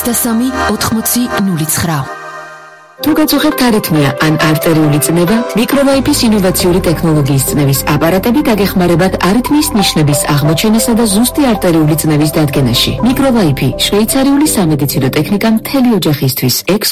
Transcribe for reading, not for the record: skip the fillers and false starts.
23 80 09. თუ გაწუხებთ არითმია ან არტერიული წნევა, მიკროვაიფის ინოვაციური ტექნოლოგიის წნევის აპარატები დაგეხმარებათ არითმიის ნიშნების აღმოჩენასა და ზუსტი არტერიული წნევის დადგენაში. მიკროვაიფი შვეიცარიული სამედიცინო ტექნიკა მთელი ოჯახისთვის